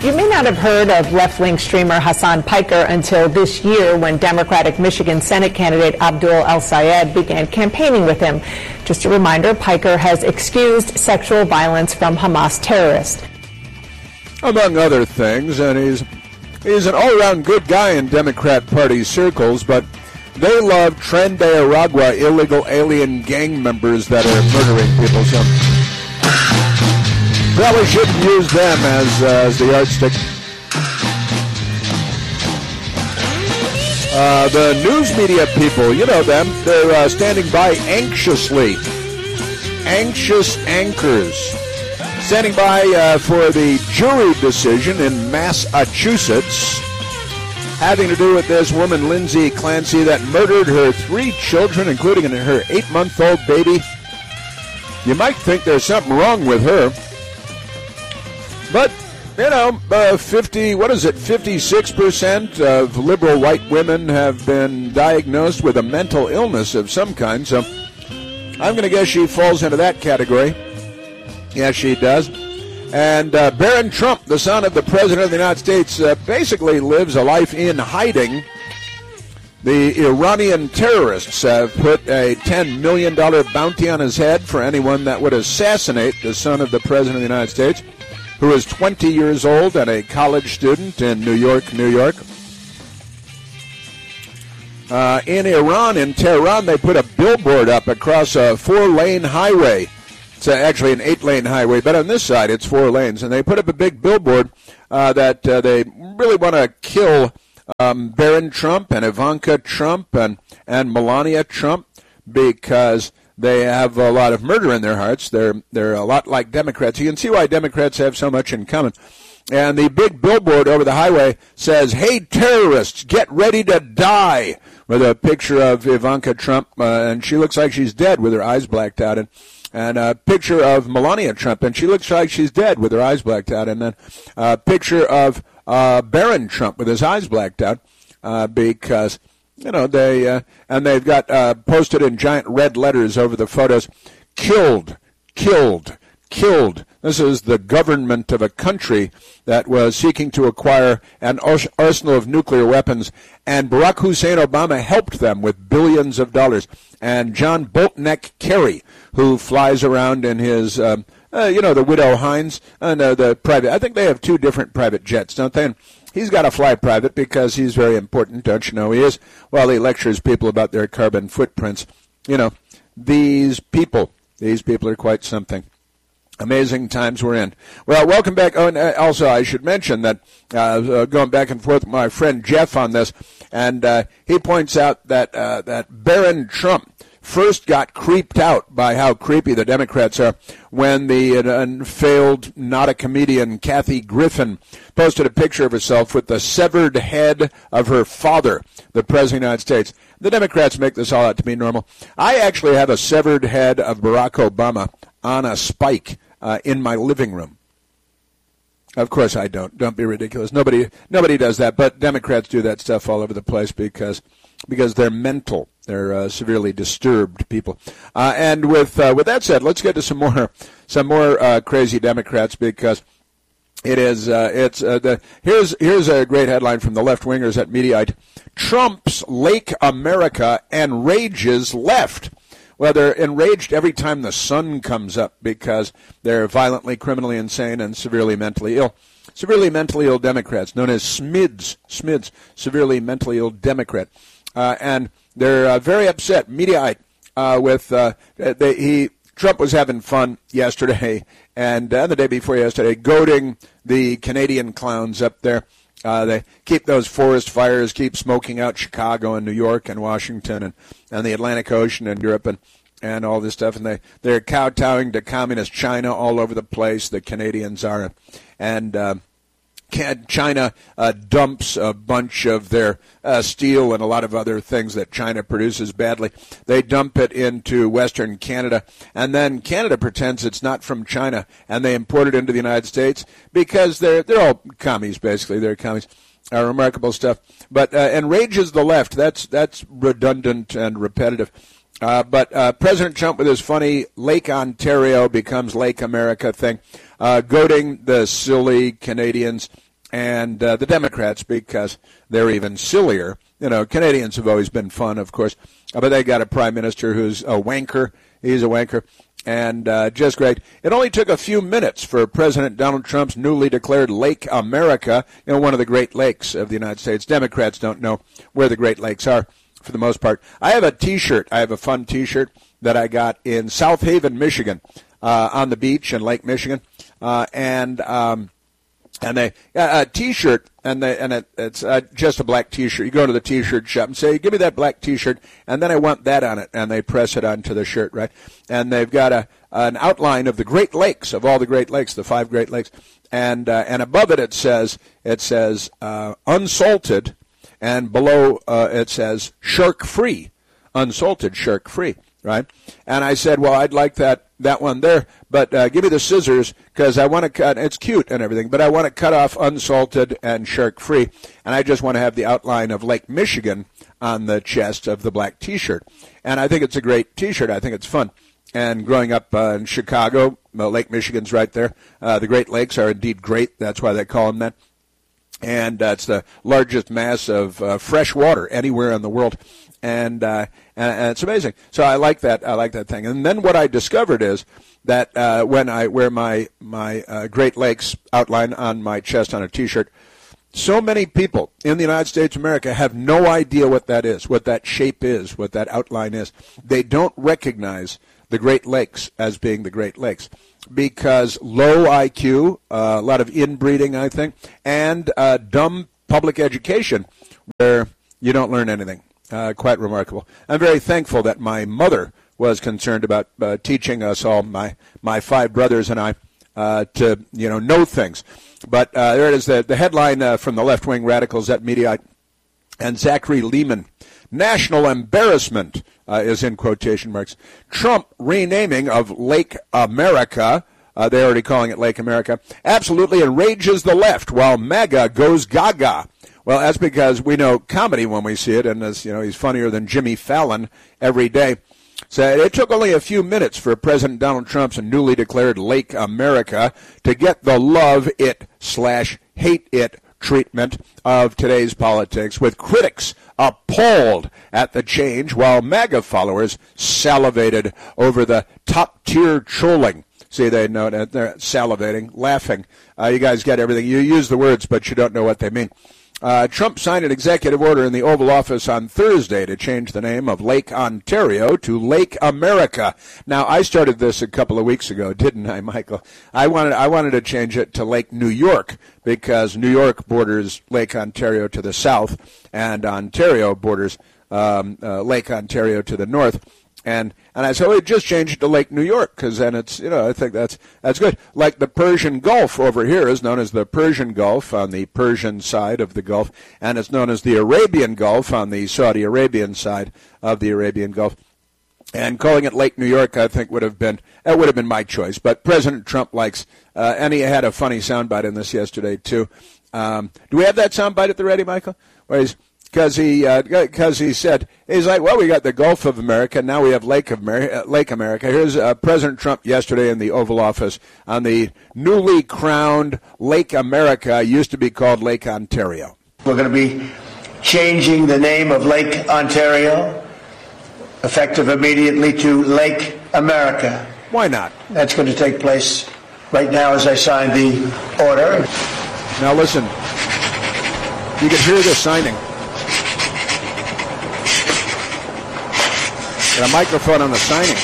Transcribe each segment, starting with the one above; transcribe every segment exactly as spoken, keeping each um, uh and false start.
You may not have heard of left-wing streamer Hassan Piker until this year when Democratic Michigan Senate candidate Abdul El-Sayed began campaigning with him. Just a reminder, Piker has excused sexual violence from Hamas terrorists. Among other things, and he's, he's an all-around good guy in Democrat Party circles, but they love Tren de Aragua illegal alien gang members that are murdering people, so probably shouldn't use them as, uh, as the yardstick. Uh, the news media people, you know them, they're uh, standing by anxiously. Anxious anchors. Standing by uh, for the jury decision in Massachusetts having to do with this woman, Lindsay Clancy, that murdered her three children, including her eight-month-old baby. You might think there's something wrong with her. But, you know, uh, fifty, what is it, fifty-six percent of liberal white women have been diagnosed with a mental illness of some kind, so I'm going to guess she falls into that category. Yes, she does. And uh, Barron Trump, the son of the President of the United States, uh, basically lives a life in hiding. The Iranian terrorists have put a ten million dollars bounty on his head for anyone that would assassinate the son of the President of the United States, who is twenty years old and a college student in New York, New York. Uh, in Iran, in Tehran, they put a billboard up across a four-lane highway. It's actually an eight-lane highway, but on this side it's four lanes. And they put up a big billboard uh, that uh, they really want to kill um, Barron Trump and Ivanka Trump and, and Melania Trump because they have a lot of murder in their hearts. They're they're a lot like Democrats. You can see why Democrats have so much in common. And the big billboard over the highway says, "Hey, terrorists, get ready to die," with a picture of Ivanka Trump, uh, and she looks like she's dead with her eyes blacked out. And, and a picture of Melania Trump, and she looks like she's dead with her eyes blacked out. And then a picture of uh, Barron Trump with his eyes blacked out uh, because... You know, they, uh, and they've got uh, posted in giant red letters over the photos, killed, killed, killed. This is the government of a country that was seeking to acquire an arsenal of nuclear weapons, and Barack Hussein Obama helped them with billions of dollars. And John Boltneck Kerry, who flies around in his, um, uh, you know, the Widow Hines, and uh, the private, I think they have two different private jets, don't they? And he's got to fly private because he's very important, don't you know he is? Well, he lectures people about their carbon footprints. You know, these people, these people are quite something. Amazing times we're in. Well, welcome back. Oh, and also, I should mention that uh, going back and forth with my friend Jeff on this, and uh, he points out that uh, that Barron Trump first got creeped out by how creepy the Democrats are when the uh, failed not-a-comedian Kathy Griffin posted a picture of herself with the severed head of her father, the President of the United States. The Democrats make this all out to be normal. I actually have a severed head of Barack Obama on a spike uh, in my living room. Of course I don't. Don't be ridiculous. Nobody nobody does that, but Democrats do that stuff all over the place because because they're mental. They're uh, severely disturbed people. Uh, and with uh, with that said, let's get to some more some more uh, crazy Democrats because it is uh, it's uh, the here's here's a great headline from the left wingers at Mediaite. Trump's Lake America enrages left. Well, they're enraged every time the sun comes up because they're violently, criminally insane, and severely mentally ill. Severely mentally ill Democrats, known as SMIDs, SMIDs, severely mentally ill Democrat. Uh, and they're uh, very upset, Mediaite, uh, with, uh, they, he, Trump was having fun yesterday and uh, the day before yesterday, goading the Canadian clowns up there. Uh, they keep those forest fires, keep smoking out Chicago and New York and Washington and, and the Atlantic Ocean and Europe and, and all this stuff. And they, they're kowtowing to communist China all over the place, the Canadians are. And uh, China uh, dumps a bunch of their uh, steel and a lot of other things that China produces badly. They dump it into Western Canada, and then Canada pretends it's not from China, and they import it into the United States because they're they're all commies, basically. They're commies. Uh, remarkable stuff. But uh, enrages the left. That's that's redundant and repetitive. Uh, but uh, President Trump with his funny Lake Ontario becomes Lake America thing, uh, goading the silly Canadians and uh, the Democrats because they're even sillier. You know, Canadians have always been fun, of course, but they got a prime minister who's a wanker. He's a wanker, and uh, just great. It only took a few minutes for President Donald Trump's newly declared Lake America, you know, one of the Great Lakes of the United States. Democrats don't know where the Great Lakes are for the most part. I have a T-shirt. I have a fun T-shirt that I got in South Haven, Michigan, uh, on the beach in Lake Michigan, uh, and um, and they uh, a T-shirt, and they and it, it's uh, just a black T-shirt. You go to the T-shirt shop and say, "Give me that black T-shirt," and then I want that on it, and they press it onto the shirt, right? And they've got a an outline of the Great Lakes, of all the Great Lakes, the five Great Lakes, and uh, and above it it says it says uh, unsalted, and below uh, it says shark free, unsalted, shark free. Right, and I said, well, I'd like that that one there, but uh, give me the scissors because I want to cut. It's cute and everything, but I want to cut off unsalted and shark free, and I just want to have the outline of Lake Michigan on the chest of the black T-shirt. And I think it's a great T-shirt. I think it's fun. And growing up uh, in Chicago, uh, Lake Michigan's right there. Uh, the Great Lakes are indeed great. That's why they call them that. And uh, it's the largest mass of uh, fresh water anywhere in the world. And, uh, and and it's amazing. So I like that. I like that thing. And then what I discovered is that uh, when I wear my my uh, Great Lakes outline on my chest on a T-shirt, so many people in the United States of America have no idea what that is, what that shape is, what that outline is. They don't recognize the Great Lakes as being the Great Lakes because low I Q, uh, a lot of inbreeding, I think, and uh, dumb public education where you don't learn anything. Uh, quite remarkable. I'm very thankful that my mother was concerned about uh, teaching us all, my my five brothers and I, uh, to you know know things. But uh, there it is, the, the headline uh, from the left-wing radicals at Mediaite and Zachary Lehman. National embarrassment uh, is in quotation marks. Trump renaming of Lake America, uh, they're already calling it Lake America, absolutely enrages the left while MAGA goes gaga. Well, that's because we know comedy when we see it, and as you know, he's funnier than Jimmy Fallon every day. So it took only a few minutes for President Donald Trump's newly declared Lake America to get the love it slash hate it treatment of today's politics, with critics appalled at the change, while MAGA followers salivated over the top-tier trolling. See, they know that they're salivating, laughing. Uh, you guys get everything. You use the words, but you don't know what they mean. Uh, Trump signed an executive order in the Oval Office on Thursday to change the name of Lake Ontario to Lake America. Now, I started this a couple of weeks ago, didn't I, Michael? I wanted I wanted to change it to Lake New York because New York borders Lake Ontario to the south, and Ontario borders um, uh, Lake Ontario to the north. And and I said, well, just change it to Lake New York, because then it's, you know, I think that's that's good. Like the Persian Gulf over here is known as the Persian Gulf on the Persian side of the Gulf, and it's known as the Arabian Gulf on the Saudi Arabian side of the Arabian Gulf. And calling it Lake New York, I think, would have been that would have been my choice. But President Trump likes, uh, and he had a funny soundbite in this yesterday too. Um, do we have that soundbite at the ready, Michael? Where he's Because he, because uh, he said, he's like, well, we got the Gulf of America, now we have Lake of America. Lake America. Here's uh, President Trump yesterday in the Oval Office on the newly crowned Lake America, used to be called Lake Ontario. We're going to be changing the name of Lake Ontario, effective immediately, to Lake America. Why not? That's going to take place right now as I sign the order. Now listen, you can hear the signing. Got a microphone on the signing.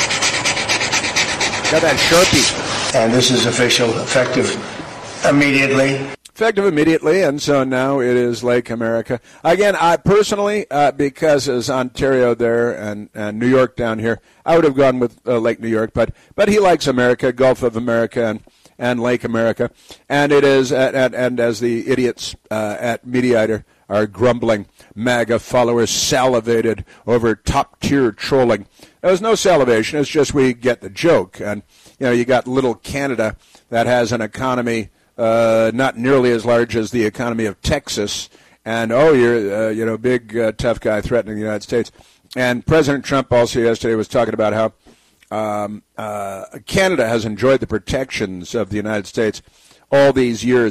Got that Sharpie. And this is official, effective immediately. Effective immediately, and so now it is Lake America. Again, I personally, uh, because it's Ontario there and, and New York down here, I would have gone with uh, Lake New York, but but he likes America, Gulf of America, and, and Lake America. And it is, at, at, and as the idiots uh, at Mediator are grumbling, MAGA followers salivated over top-tier trolling. There was no salivation. It's just we get the joke. And, you know, you got little Canada that has an economy uh, not nearly as large as the economy of Texas. And, oh, you're, uh, you know, big, uh, tough guy threatening the United States. And President Trump also yesterday was talking about how um, uh, Canada has enjoyed the protections of the United States all these years.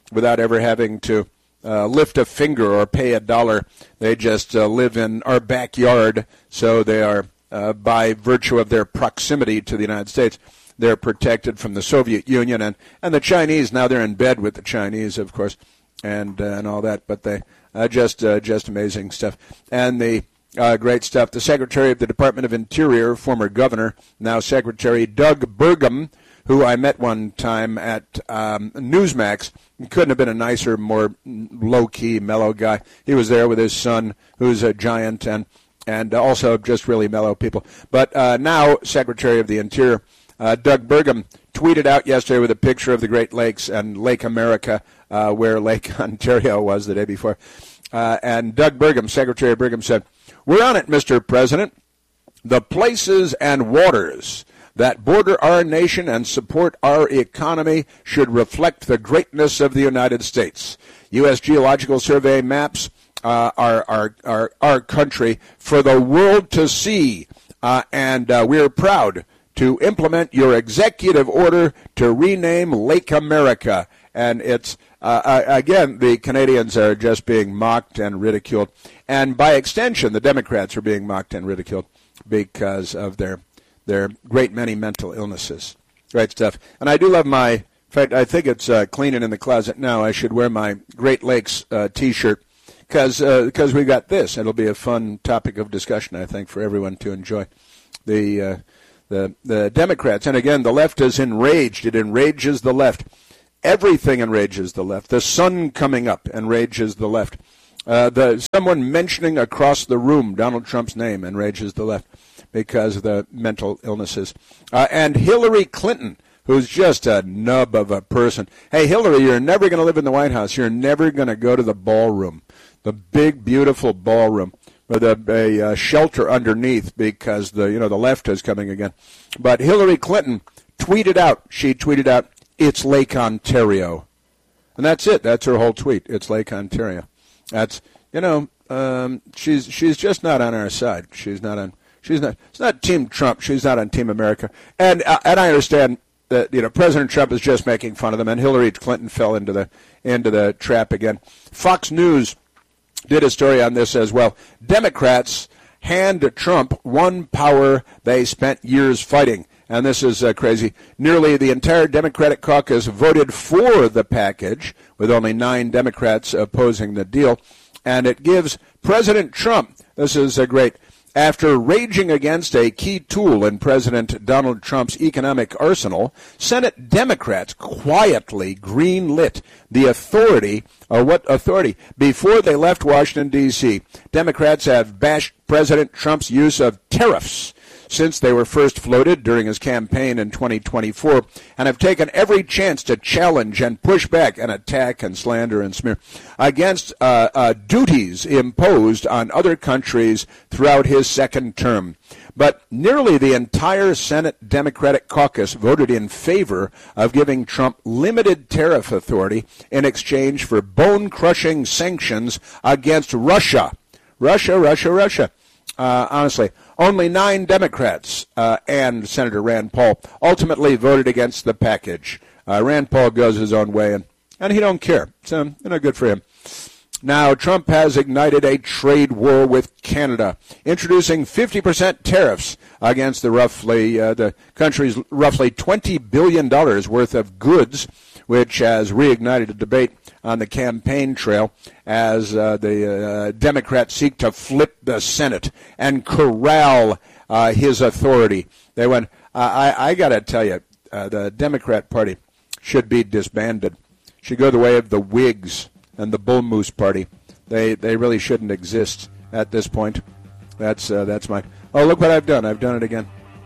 without ever having to uh, lift a finger or pay a dollar. They just uh, live in our backyard, so they are, uh, by virtue of their proximity to the United States, they're protected from the Soviet Union and, and the Chinese. Now they're in bed with the Chinese, of course, and uh, and all that. But they uh, just uh, just amazing stuff. And the uh, great stuff. The Secretary of the Department of Interior, former governor, now Secretary Doug Burgum, who I met one time at um, Newsmax. He couldn't have been a nicer, more low-key, mellow guy. He was there with his son, who's a giant, and and also just really mellow people. But uh, now Secretary of the Interior, Uh, Doug Burgum, tweeted out yesterday with a picture of the Great Lakes and Lake America, uh, where Lake Ontario was the day before. Uh, and Doug Burgum, Secretary Burgum, said, "We're on it, Mister President. The places and waters that border our nation and support our economy should reflect the greatness of the United States. U S Geological Survey maps uh, our, our, our, our country for the world to see, uh, and uh, we're proud to implement your executive order to rename Lake America." And it's, uh, again, the Canadians are just being mocked and ridiculed. And by extension, the Democrats are being mocked and ridiculed because of their their great many mental illnesses. Great stuff. And I do love my, in fact, I think it's uh, cleaning in the closet now. I should wear my Great Lakes uh, T-shirt because uh, because we got this. It'll be a fun topic of discussion, I think, for everyone to enjoy. The... Uh, The the Democrats, and again, the left is enraged. It enrages the left. Everything enrages the left. The sun coming up enrages the left. Uh, the someone mentioning across the room Donald Trump's name enrages the left because of the mental illnesses. Uh, and Hillary Clinton, who's just a nub of a person. Hey, Hillary, you're never going to live in the White House. You're never going to go to the ballroom, the big, beautiful ballroom, with a, a, a shelter underneath because the you know the left is coming again. But Hillary Clinton tweeted out, she tweeted out, "It's Lake Ontario," and that's it. That's her whole tweet. It's Lake Ontario. That's you know um, she's she's just not on our side. She's not on. She's not. It's not Team Trump. She's not on Team America. And uh, and I understand that you know President Trump is just making fun of them, and Hillary Clinton fell into the into the trap again. Fox News did a story on this as well. Democrats hand Trump one power they spent years fighting. And this is uh, crazy. Nearly the entire Democratic caucus voted for the package, with only nine Democrats opposing the deal. And it gives President Trump, this is a great, after raging against a key tool in President Donald Trump's economic arsenal, Senate Democrats quietly greenlit the authority, or what authority, before they left Washington, D C Democrats have bashed President Trump's use of tariffs since they were first floated during his campaign in twenty twenty-four, and have taken every chance to challenge and push back and attack and slander and smear against uh, uh, duties imposed on other countries throughout his second term. But nearly the entire Senate Democratic caucus voted in favor of giving Trump limited tariff authority in exchange for bone-crushing sanctions against Russia. Russia, Russia, Russia. Uh, honestly, only nine Democrats uh, and Senator Rand Paul ultimately voted against the package. Uh, Rand Paul goes his own way, and, and he don't care. So, you know, good for him. Now, Trump has ignited a trade war with Canada, introducing fifty percent tariffs against the roughly uh, the country's roughly twenty billion dollars worth of goods, which has reignited a debate on the campaign trail as uh, the uh, Democrats seek to flip the Senate and corral uh, his authority. They went, uh, I, I got to tell you, uh, the Democrat Party should be disbanded. Should go the way of the Whigs and the Bull Moose Party. They they really shouldn't exist at this point. That's uh, that's my. Oh, look what I've done! I've done it again.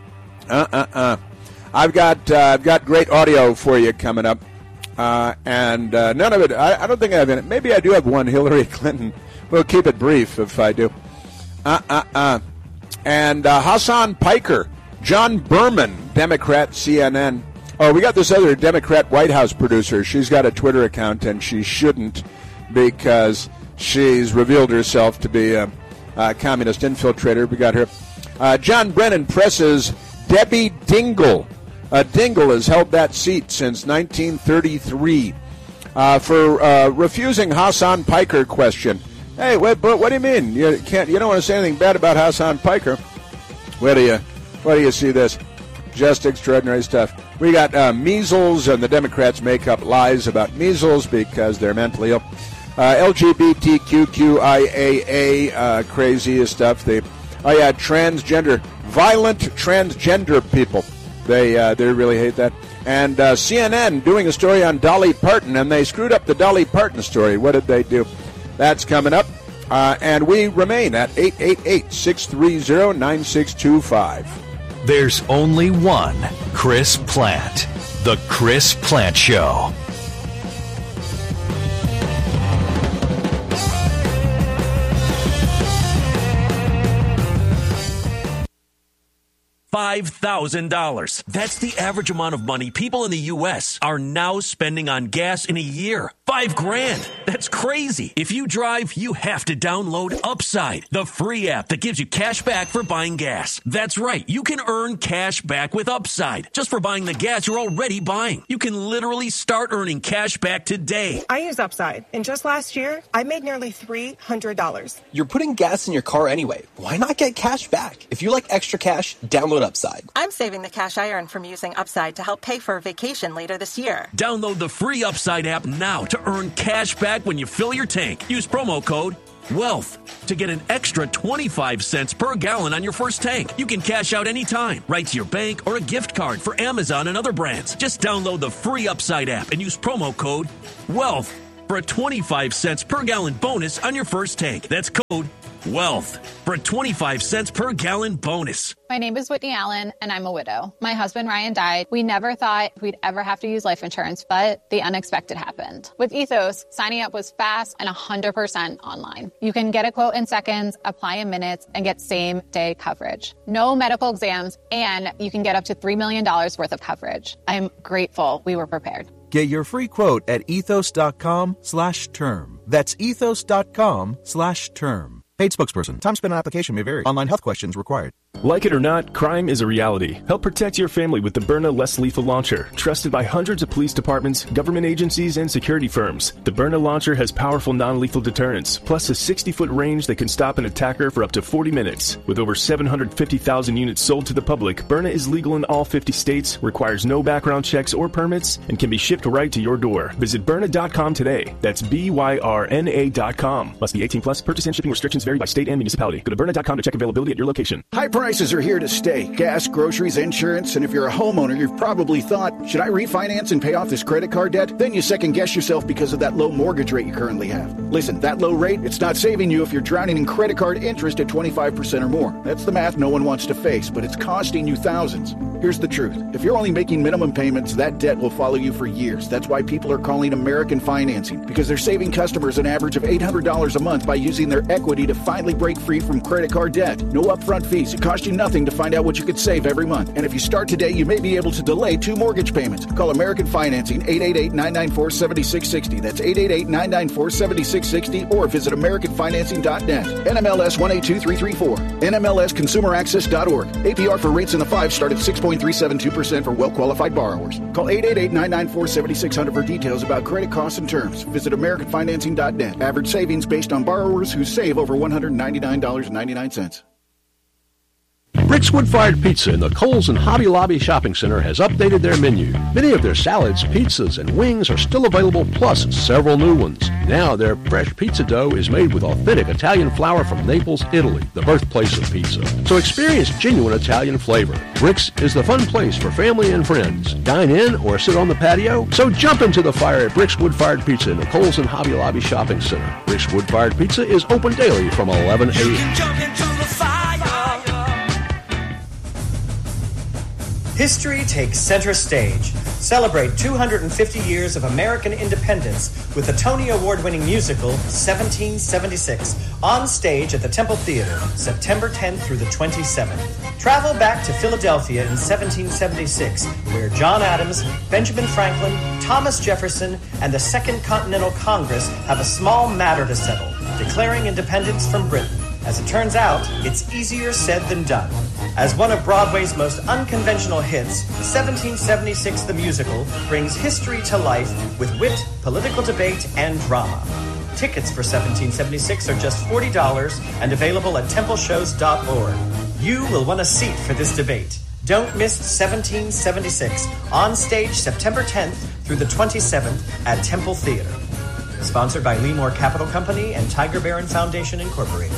Uh uh uh. I've got uh, I've got great audio for you coming up, uh, and uh, none of it. I, I don't think I have in it. Maybe I do have one. Hillary Clinton. We'll keep it brief if I do. Uh uh uh. And uh, Hassan Piker, John Berman, Democrat, C N N. Oh, we got this other Democrat White House producer. She's got a Twitter account, and she shouldn't because she's revealed herself to be a, a communist infiltrator. We got her. Uh, John Brennan presses Debbie Dingell. Uh, Dingell has held that seat since nineteen thirty-three. uh, for uh, refusing Hasan Piker question. Hey, what, but what do you mean? You can't. You don't want to say anything bad about Hasan Piker. Where do you, where do you see this? Just extraordinary stuff. We got uh, measles, and the Democrats make up lies about measles because they're mentally ill. Uh, L G B T Q Q I A A, uh, crazy stuff. They, oh yeah, transgender, violent transgender people. They uh, they really hate that. And uh, C N N doing a story on Dolly Parton, and they screwed up the Dolly Parton story. What did they do? That's coming up. Uh, and we remain at eight eight eight, six three zero, nine six two five. There's only one Chris Plante. The Chris Plante Show. five thousand dollars. That's the average amount of money people in the U S are now spending on gas in a year. Five grand. That's crazy. If you drive, you have to download Upside, the free app that gives you cash back for buying gas. That's right. You can earn cash back with Upside just for buying the gas you're already buying. You can literally start earning cash back today. I use Upside, and just last year, I made nearly three hundred dollars. You're putting gas in your car anyway. Why not get cash back? If you like extra cash, download Upside. I'm saving the cash I earn from using Upside to help pay for a vacation later this year. Download the free Upside app now to earn cash back when you fill your tank. Use promo code WEALTH to get an extra twenty-five cents per gallon on your first tank. You can cash out anytime, right to your bank or a gift card for Amazon and other brands. Just download the free Upside app and use promo code WEALTH for a twenty-five cents per gallon bonus on your first tank. That's code WEALTH for a twenty-five cents per gallon bonus. My name is Whitney Allen, and I'm a widow. My husband, Ryan, died. We never thought we'd ever have to use life insurance, but the unexpected happened. With Ethos, signing up was fast and one hundred percent online. You can get a quote in seconds, apply in minutes, and get same-day coverage. No medical exams, and you can get up to three million dollars worth of coverage. I'm grateful we were prepared. Get your free quote at ethos.com slash term. That's ethos.com slash term. Paid spokesperson. Time spent on application may vary. Online health questions required. Like it or not, crime is a reality. Help protect your family with the Byrna Less Lethal Launcher, trusted by hundreds of police departments, government agencies, and security firms. The Byrna launcher has powerful non-lethal deterrence, plus a sixty-foot range that can stop an attacker for up to forty minutes. With over seven hundred fifty thousand units sold to the public, Byrna is legal in all fifty states, requires no background checks or permits, and can be shipped right to your door. Visit Byrna dot com today. That's B Y R N A dot com. Must be eighteen plus. Purchase and shipping restrictions vary by state and municipality. Go to Byrna dot com to check availability at your location. High prices are here to stay. Gas, groceries, insurance, and if you're a homeowner, you've probably thought, should I refinance and pay off this credit card debt? Then you second guess yourself because of that low mortgage rate you currently have. Listen, that low rate, it's not saving you if you're drowning in credit card interest at twenty-five percent or more. That's the math no one wants to face, but it's costing you thousands. Here's the truth. If you're only making minimum payments, that debt will follow you for years. That's why people are calling American Financing, because they're saving customers an average of eight hundred dollars a month by using their equity to finally break free from credit card debt. No upfront fees. It costs you nothing to find out what you could save every month. And if you start today, you may be able to delay two mortgage payments. Call American Financing, eight eight eight, nine nine four, seven six six zero. That's eight eight eight, nine nine four, seven six six zero, or visit American Financing dot net. N M L S one eight two three three four. N M L S consumer access dot org. A P R for rates in the five start at six point three seven two percent for well-qualified borrowers. Call eight eight eight, nine nine four, seven six zero zero for details about credit costs and terms. Visit American Financing dot net. Average savings based on borrowers who save over one hundred ninety-nine dollars and ninety-nine cents. Rick's Wood-Fired Pizza in the Kohl's and Hobby Lobby Shopping Center has updated their menu. Many of their salads, pizzas, and wings are still available, plus several new ones. Now their fresh pizza dough is made with authentic Italian flour from Naples, Italy, the birthplace of pizza. So experience genuine Italian flavor. Rick's is the fun place for family and friends. Dine in or sit on the patio. So jump into the fire at Rick's Wood-Fired Pizza in the Kohl's and Hobby Lobby Shopping Center. Rick's Wood-Fired Pizza is open daily from eleven a.m. History takes center stage. Celebrate two hundred fifty years of American independence with the Tony Award-winning musical seventeen seventy-six on stage at the Temple Theater, September tenth through the twenty-seventh. Travel back to Philadelphia in seventeen seventy-six, where John Adams, Benjamin Franklin, Thomas Jefferson, and the Second Continental Congress have a small matter to settle, declaring independence from Britain. As it turns out, it's easier said than done. As one of Broadway's most unconventional hits, seventeen seventy-six the Musical brings history to life with wit, political debate, and drama. Tickets for seventeen seventy-six are just forty dollars and available at temple shows dot org. You will want a seat for this debate. Don't miss seventeen seventy-six, on stage September tenth through the twenty-seventh at Temple Theater. Sponsored by Leemore Capital Company and Tiger Barron Foundation, Incorporated.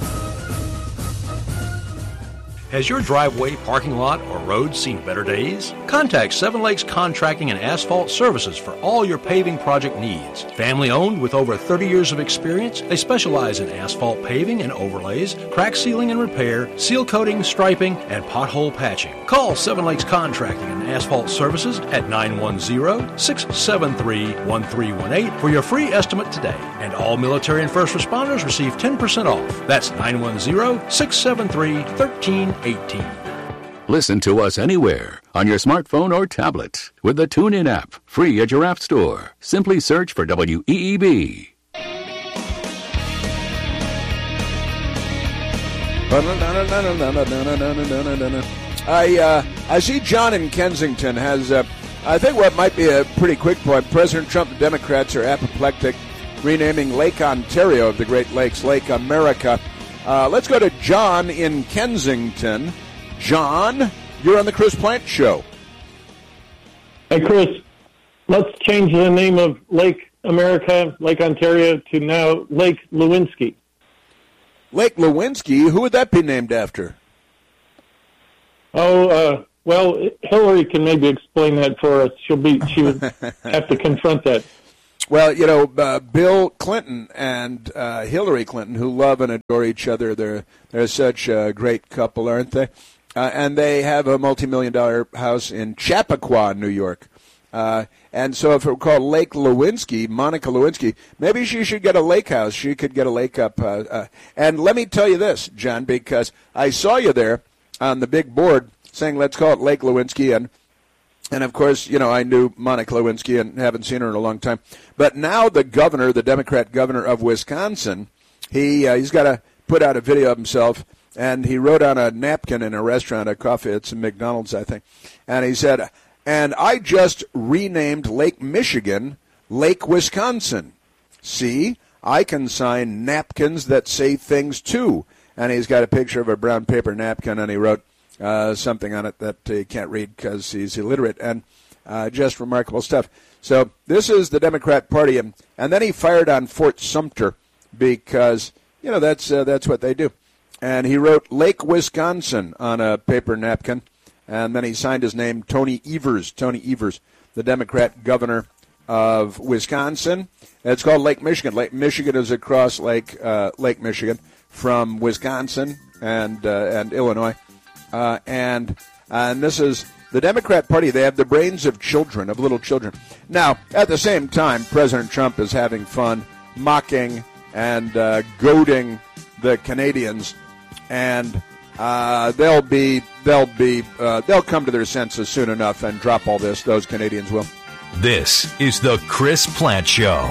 Has your driveway, parking lot, or road seen better days? Contact Seven Lakes Contracting and Asphalt Services for all your paving project needs. Family owned with over thirty years of experience, they specialize in asphalt paving and overlays, crack sealing and repair, seal coating, striping, and pothole patching. Call Seven Lakes Contracting and Asphalt Services at nine one zero, six seven three, one three one eight for your free estimate today. And all military and first responders receive ten percent off. That's nine one zero, six seven three, one three eighteen. Listen to us anywhere on your smartphone or tablet with the TuneIn app, free at your app store. Simply search for W E E B. I uh, I see John in Kensington has, uh, I think, what might be a pretty quick point. President Trump and Democrats are apoplectic, renaming Lake Ontario of the Great Lakes Lake America. Uh, let's go to John in Kensington. John, you're on the Chris Plant Show. Hey, Chris, let's change the name of Lake America, Lake Ontario, to now Lake Lewinsky. Lake Lewinsky? Who would that be named after? Oh, uh, well, Hillary can maybe explain that for us. She'll be, she would have to confront that. Well, you know, uh, Bill Clinton and uh, Hillary Clinton, who love and adore each other, they're they're such a great couple, aren't they? Uh, and they have a multi-million dollar house in Chappaqua, New York. Uh, and so if it were called Lake Lewinsky, Monica Lewinsky, maybe she should get a lake house. She could get a lake up. Uh, uh, and let me tell you this, John, because I saw you there on the big board saying, let's call it Lake Lewinsky, and And, of course, you know, I knew Monica Lewinsky and haven't seen her in a long time. But now the governor, the Democrat governor of Wisconsin, he, uh, he's got to put out a video of himself, and he wrote on a napkin in a restaurant, a coffee, it's a McDonald's, I think. And he said, and I just renamed Lake Michigan Lake Wisconsin. See, I can sign napkins that say things, too. And he's got a picture of a brown paper napkin, and he wrote, Uh, something on it that he can't read because he's illiterate, and uh, just remarkable stuff. So this is the Democrat Party, and, and then he fired on Fort Sumter because, you know, that's uh, that's what they do. And he wrote Lake Wisconsin on a paper napkin, and then he signed his name, Tony Evers, Tony Evers, the Democrat governor of Wisconsin. And it's called Lake Michigan. Lake Michigan is across Lake uh, Lake Michigan from Wisconsin and uh, and Illinois. Uh, and uh, and this is the Democrat Party. They have the brains of children, of little children. Now, at the same time, President Trump is having fun mocking and uh, goading the Canadians, and uh, they'll be they'll be uh, they'll come to their senses soon enough and drop all this. Those Canadians will. This is the Chris Plant Show.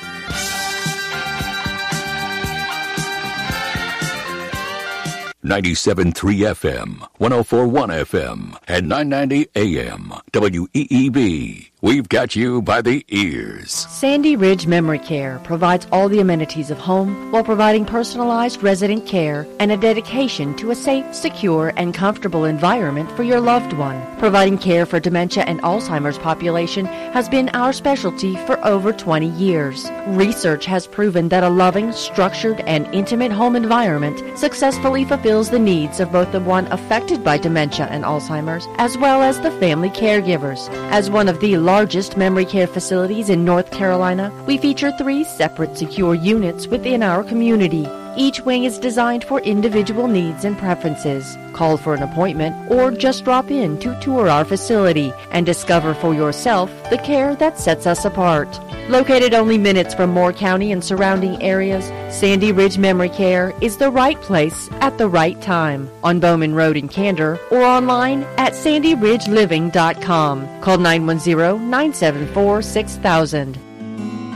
ninety-seven point three F M, one oh four point one F M, and nine ninety A M, W E E B. We've got you by the ears. Sandy Ridge Memory Care provides all the amenities of home while providing personalized resident care and a dedication to a safe, secure, and comfortable environment for your loved one. Providing care for dementia and Alzheimer's population has been our specialty for over twenty years. Research has proven that a loving, structured, and intimate home environment successfully fulfills the needs of both the one affected by dementia and Alzheimer's as well as the family caregivers. As one of the largest memory care facilities in North Carolina, we feature three separate secure units within our community. Each wing is designed for individual needs and preferences. Call for an appointment or just drop in to tour our facility and discover for yourself the care that sets us apart. Located only minutes from Moore County and surrounding areas, Sandy Ridge Memory Care is the right place at the right time. On Bowman Road in Candor or online at sandy ridge living dot com. Call nine one zero, nine seven four, six thousand.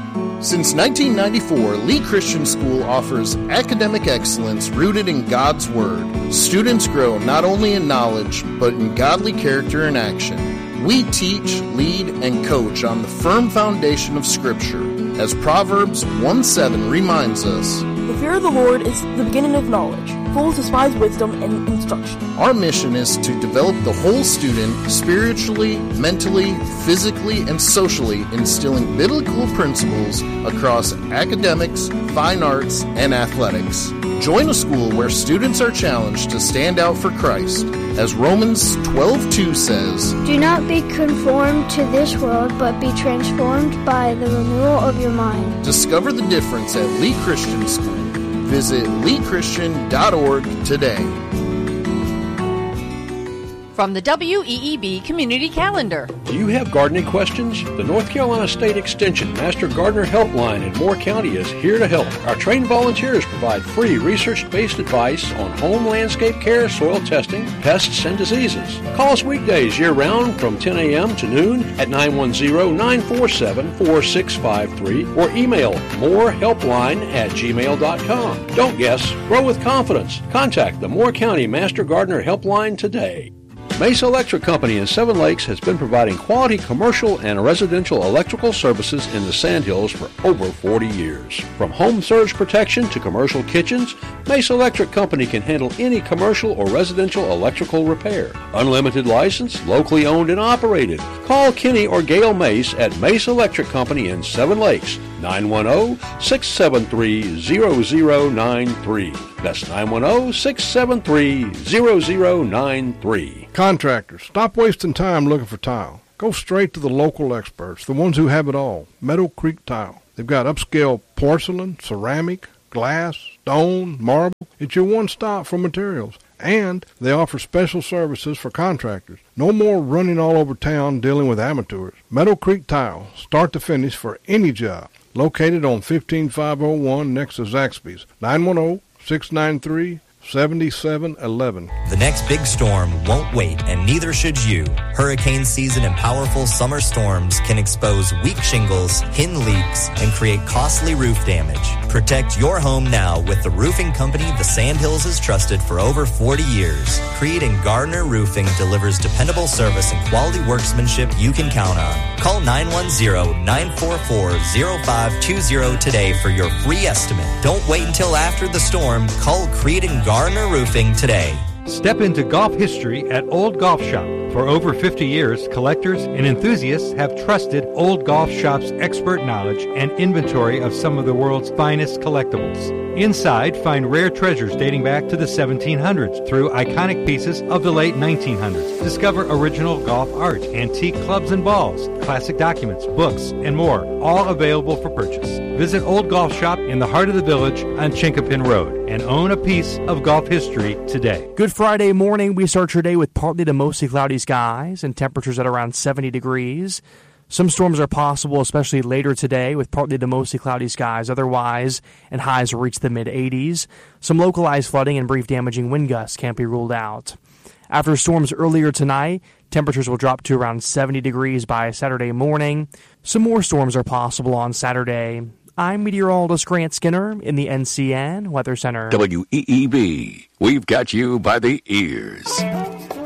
Since nineteen ninety-four, Lee Christian School offers academic excellence rooted in God's Word. Students grow not only in knowledge, but in godly character and action. We teach, lead, and coach on the firm foundation of Scripture. As Proverbs one seven reminds us, "The fear of the Lord is the beginning of knowledge. Fools despise wisdom and instruction." Our mission is to develop the whole student spiritually, mentally, physically, and socially, instilling biblical principles across academics, fine arts, and athletics. Join a school where students are challenged to stand out for Christ. As Romans twelve two says, "Do not be conformed to this world, but be transformed by the renewal of your mind." Discover the difference at Lee Christian School. Visit lee christian dot org today. From the W E E B Community Calendar. Do you have gardening questions? The North Carolina State Extension Master Gardener Helpline in Moore County is here to help. Our trained volunteers provide free research-based advice on home landscape care, soil testing, pests, and diseases. Call us weekdays year-round from ten a.m. to noon at nine one zero, nine four seven, four six five three or email morehelpline at gmail dot com. Don't guess. Grow with confidence. Contact the Moore County Master Gardener Helpline today. Mesa Electric Company in Seven Lakes has been providing quality commercial and residential electrical services in the Sandhills for over forty years. From home surge protection to commercial kitchens, Mesa Electric Company can handle any commercial or residential electrical repair. Unlimited license, locally owned and operated. Call Kenny or Gail Mace at Mesa Electric Company in Seven Lakes, nine one zero, six seven three, zero zero nine three. That's nine one zero, six seven three, zero zero nine three. Contractors, stop wasting time looking for tile. Go straight to the local experts, the ones who have it all. Meadow Creek Tile. They've got upscale porcelain, ceramic, glass, stone, marble. It's your one stop for materials. And they offer special services for contractors. No more running all over town dealing with amateurs. Meadow Creek Tile, start to finish for any job. Located on fifteen five oh one next to Zaxby's. nine one zero, six nine three, seven seven one one. The next big storm won't wait, and neither should you. Hurricane season and powerful summer storms can expose weak shingles, hidden leaks, and create costly roof damage. Protect your home now with the roofing company the Sandhills has trusted for over forty years. Creed and Gardner Roofing delivers dependable service and quality workmanship you can count on. Call nine one zero, nine four four, zero five two zero today for your free estimate. Don't wait until after the storm. Call Creed and Gardner Roofing today. Step into golf history at Old Golf Shop. For over fifty years, collectors and enthusiasts have trusted Old Golf Shop's expert knowledge and inventory of some of the world's finest collectibles. Inside, find rare treasures dating back to the seventeen hundreds through iconic pieces of the late nineteen hundreds. Discover original golf art, antique clubs and balls, classic documents, books, and more, all available for purchase. Visit Old Golf Shop in the heart of the village on Chinkapin Road and own a piece of golf history today. Good Friday morning. We start your day with partly to mostly cloudy skies and temperatures at around seventy degrees. Some storms are possible, especially later today, with partly to mostly cloudy skies. Otherwise, and highs will reach the mid-eighties. Some localized flooding and brief damaging wind gusts can't be ruled out. After storms earlier tonight, temperatures will drop to around seventy degrees by Saturday morning. Some more storms are possible on Saturday. I'm meteorologist Grant Skinner in the N C N Weather Center. W E E B, we've got you by the ears.